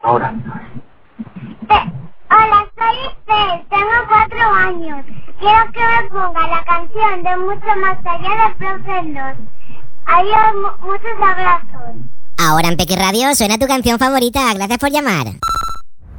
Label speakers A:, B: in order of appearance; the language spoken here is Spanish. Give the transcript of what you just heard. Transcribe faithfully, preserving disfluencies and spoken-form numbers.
A: Ahora.
B: Pe- Hola, soy Estel, tengo cuatro años. Quiero que me ponga la canción de Mucho Más Allá de Frozen dos. Adiós, mu- muchos abrazos.
C: Ahora en Peque Radio suena tu canción favorita. Gracias por llamar.